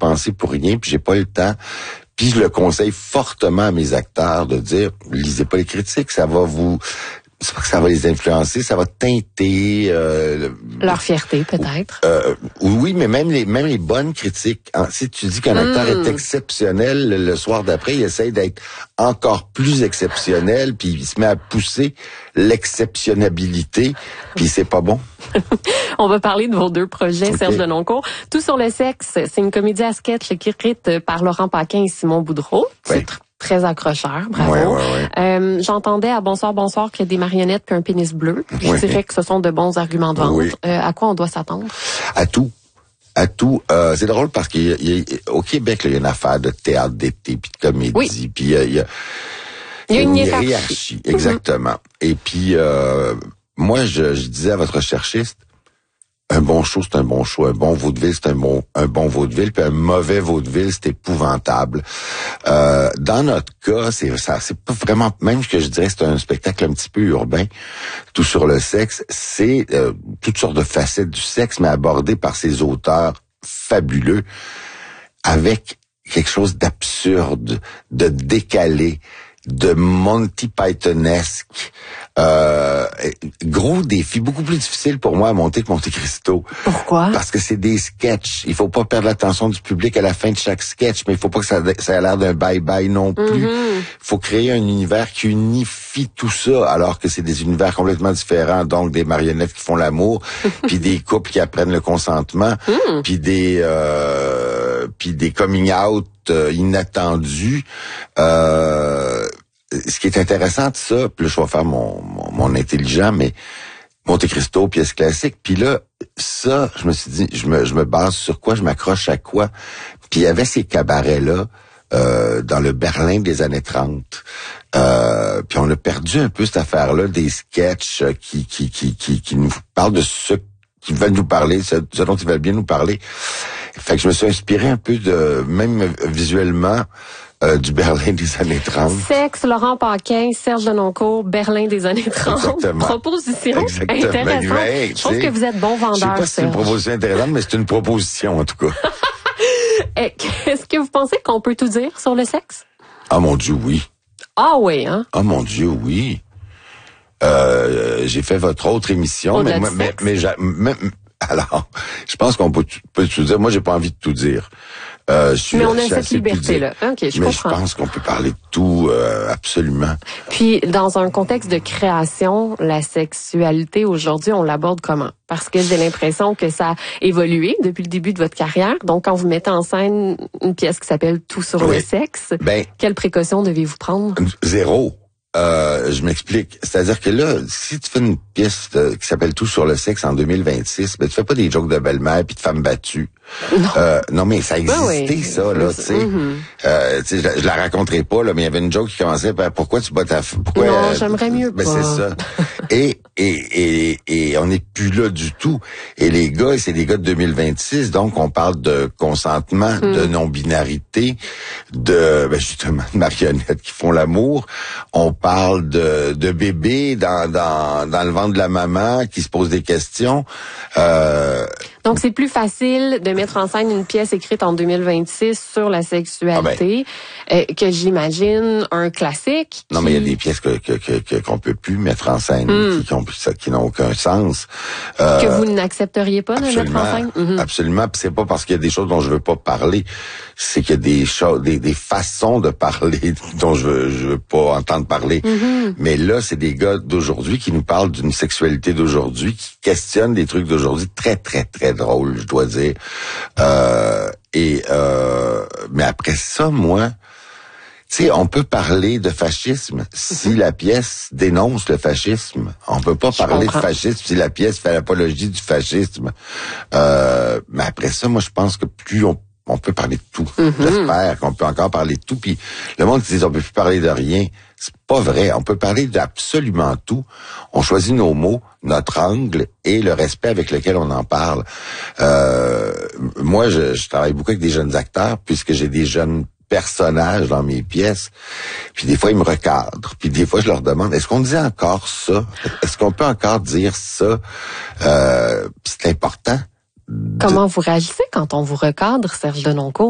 penser pour rien, puis j'ai pas le temps. Puis je le conseille fortement à mes acteurs de dire, lisez pas les critiques, c'est pas que ça va les influencer, ça va teinter leur fierté peut-être. Oui, mais même les bonnes critiques. Si tu dis qu'un acteur est exceptionnel, le soir d'après, il essaye d'être encore plus exceptionnel, puis il se met à pousser l'exceptionnabilité, puis c'est pas bon. On va parler de vos deux projets, okay. Serge Denoncourt. Tout sur le sexe, c'est une comédie à sketch écrite par Laurent Paquin et Simon Boudreau. Oui. Très accrocheur, bravo. Ouais. J'entendais à Bonsoir qu'il y a des marionnettes puis un pénis bleu. Je dirais que ce sont de bons arguments de vente. Oui. À quoi on doit s'attendre? À tout. C'est drôle parce qu'au Québec, il y a une affaire de théâtre d'été puis de comédie. Puis il y a une hiérarchie. Exactement. Et puis moi, je disais à votre recherchiste, un bon show, c'est un bon show. Un bon vaudeville, c'est un bon vaudeville. Puis un mauvais vaudeville, c'est épouvantable. Dans notre cas, c'est pas vraiment, même que je dirais, c'est un spectacle un petit peu urbain. Tout sur le sexe, c'est toutes sortes de facettes du sexe, mais abordées par ces auteurs fabuleux, avec quelque chose d'absurde, de décalé, de Monty Pythonesque. Gros défi, beaucoup plus difficile pour moi à monter que Monte Cristo. Pourquoi? Parce que c'est des sketchs. Il faut pas perdre l'attention du public à la fin de chaque sketch, mais il faut pas que ça ait l'air d'un bye-bye non plus. Il faut créer un univers qui unifie tout ça, alors que c'est des univers complètement différents, donc des marionnettes qui font l'amour, puis des couples qui apprennent le consentement, puis des coming out inattendus. Ce qui est intéressant de ça, puis là, je vais faire mon intelligent, mais Monte Cristo, pièce classique. Puis là, ça, je me suis dit, je me base sur quoi, je m'accroche à quoi. Puis il y avait ces cabarets-là dans le Berlin des années 30. Puis on a perdu un peu cette affaire-là, des sketchs qui nous parlent de ce qu'ils veulent nous parler, ce dont ils veulent bien nous parler. Fait que je me suis inspiré un peu même visuellement, du Berlin des années 30. Sexe, Laurent Paquin, Serge Denoncourt, Berlin des années 30. Exactement. Proposition intéressante. Je trouve que vous êtes bon vendeur, Serge. Je sais pas si c'est une proposition intéressante, mais c'est une proposition, en tout cas. Est-ce que vous pensez qu'on peut tout dire sur le sexe? Ah, mon Dieu, oui. Ah oui, hein? Ah, mon Dieu, oui. J'ai fait votre autre émission, alors, je pense qu'on peut tout dire. Moi, j'ai pas envie de tout dire. Mais on a cette liberté-là. OK, je comprends. Je pense qu'on peut parler de tout, absolument. Puis, dans un contexte de création, la sexualité, aujourd'hui, on l'aborde comment? Parce que j'ai l'impression que ça a évolué depuis le début de votre carrière. Donc, quand vous mettez en scène une pièce qui s'appelle Tout sur le sexe, quelles précautions devez-vous prendre? Zéro. Je m'explique. C'est-à-dire que là, si tu fais une pièce qui s'appelle Tout sur le sexe en 2026, tu fais pas des jokes de belle-mère puis de femmes battues. Non, mais ça existait, ça, là, tu sais. Je la raconterai pas, là, mais il y avait une joke qui commençait par pourquoi tu bats ta pourquoi non, j'aimerais mieux pas. C'est ça. Et on n'est plus là du tout. Et les gars, c'est des gars de 2026, donc on parle de consentement, de non-binarité, justement de marionnettes qui font l'amour. On parle de bébés dans le ventre de la maman qui se posent des questions. Donc, c'est plus facile de mettre en scène une pièce écrite en 2026 sur la sexualité que j'imagine un classique. Non, mais il y a des pièces qu'on peut plus mettre en scène, qui n'ont aucun sens. Que vous n'accepteriez pas de mettre en scène? Absolument. Puis c'est pas parce qu'il y a des choses dont je veux pas parler, c'est qu'il y a des choses, des façons de parler dont je veux pas entendre parler. Mais là, c'est des gars d'aujourd'hui qui nous parlent d'une sexualité d'aujourd'hui, qui questionnent des trucs d'aujourd'hui très, très, très drôles, je dois dire. Mais après ça, moi, tu sais, on peut parler de fascisme si la pièce dénonce le fascisme. On peut pas parler de fascisme si la pièce fait l'apologie du fascisme. Mais après ça, moi, je pense que plus on peut parler de tout. J'espère qu'on peut encore parler de tout. Puis le monde qui dit on peut plus parler de rien, c'est pas vrai. On peut parler d'absolument tout. On choisit nos mots, notre angle et le respect avec lequel on en parle. Moi, je travaille beaucoup avec des jeunes acteurs puisque j'ai des jeunes personnages dans mes pièces. Puis des fois, ils me recadrent. Puis des fois, je leur demande, est-ce qu'on dit encore ça? Est-ce qu'on peut encore dire ça? C'est important. Comment vous réagissez quand on vous recadre, Serge Denoncourt?